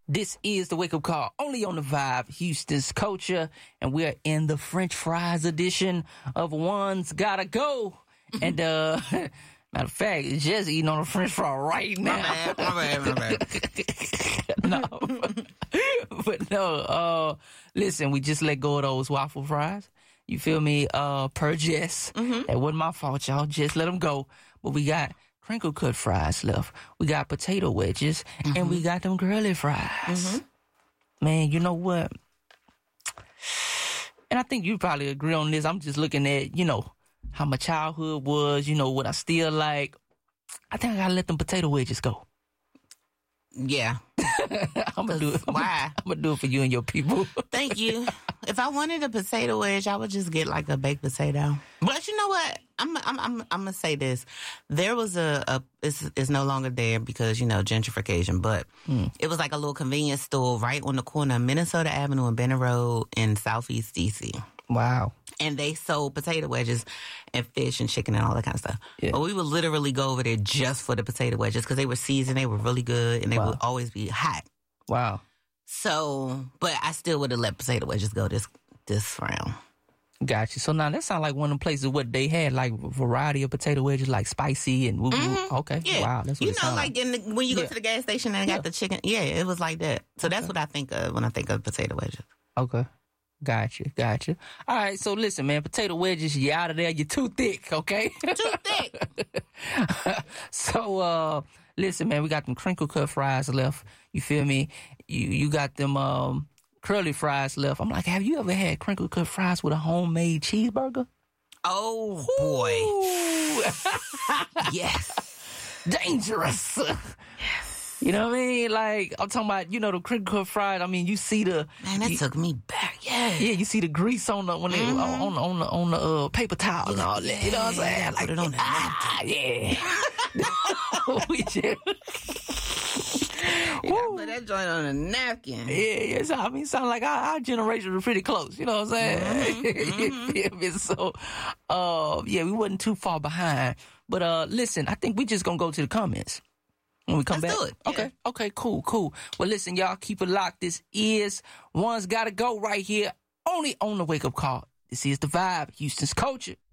This is the Wake Up Call, only on the Vibe, Houston's Culture, and we're in the French fries edition of One's Gotta Go. And matter of fact, it's just eating on a French fry right now. My bad. No, but no. Listen, we just let go of those waffle fries. You feel me? Per Jess. That wasn't my fault, y'all. Just let them go. But we got crinkle cut fries left. We got potato wedges, and we got them curly fries. Man, you know what? And I think you probably agree on this. I'm just looking at, how my childhood was, what I still like. I think I gotta let them potato wedges go. Yeah. I'm gonna do it. Why? I'm gonna do it for you and your people. Thank you. If I wanted a potato wedge, I would just get like a baked potato. But you know what? I'm gonna say this. There was it's no longer there because gentrification. But it was like a little convenience store right on the corner of Minnesota Avenue and Benner Road in Southeast DC. Wow. And they sold potato wedges and fish and chicken and all that kind of stuff. Yeah. But we would literally go over there just for the potato wedges because they were seasoned, they were really good, and they would always be hot. Wow. So, but I still would have let potato wedges go this round. Gotcha. So now that sounds like one of the places what they had, like a variety of potato wedges, like spicy and okay. Yeah. Wow. That's what like when you go to the gas station and they got the chicken. Yeah, it was like that. So that's what I think of when I think of potato wedges. Okay. Gotcha. All right, so listen, man, potato wedges, you out of there. You're too thick, okay? Too thick. So, listen, man, we got them crinkle cut fries left. You feel me? You got them curly fries left. I'm like, have you ever had crinkle cut fries with a homemade cheeseburger? Oh, boy. Yes. Dangerous. Yes. You know what I mean? Like, I'm talking about, the crinkle cut fried. I mean, you see the... Man, that took me back. Yeah. Yeah, you see the grease on the on the paper towel and all that. You know what I'm saying? Like, put it on the napkin. Put that joint on a napkin. Yeah. So, I mean, sound like our generation was pretty close. You know what I'm saying? So, we wasn't too far behind. But listen, I think we just gonna go to the comments. When we come back. Let's do it. Okay, cool. Well, listen, y'all, keep it locked. This is One's Gotta Go right here, only on the Wake Up Call. This is the Vibe, Houston's Culture.